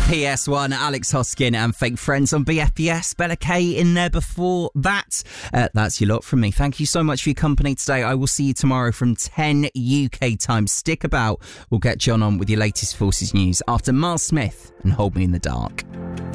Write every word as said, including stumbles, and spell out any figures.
P S one, Alex Hoskin and Fake Friends on B F B S. Bella K in there before that. Uh, that's your lot from me. Thank you so much for your company today. I will see you tomorrow from ten U K time. Stick about. We'll get John on with your latest Forces news after Miles Smith and Hold Me in the Dark.